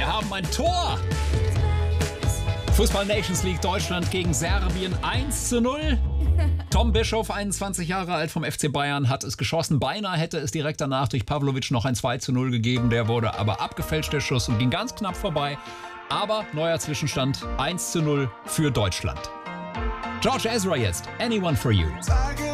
Wir haben ein Tor. Fußball Nations League Deutschland gegen Serbien 1:0. Tom Bischof, 21 Jahre alt vom FC Bayern, hat es geschossen. Beinahe hätte es direkt danach durch Pavlovic noch ein 2:0 gegeben. Der wurde aber abgefälscht, der Schuss, und ging ganz knapp vorbei. Aber neuer Zwischenstand 1:0 für Deutschland. George Ezra jetzt. Anyone for You.